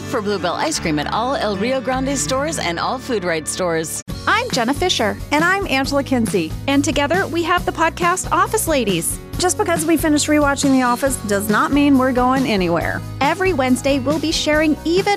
for Bluebell ice cream at all El Rio Grande stores and all Food Right stores. I'm Jenna Fisher. And I'm Angela Kinsey. And together we have the podcast Office Ladies. Just because we finished rewatching The Office does not mean we're going anywhere. Every Wednesday, we'll be sharing even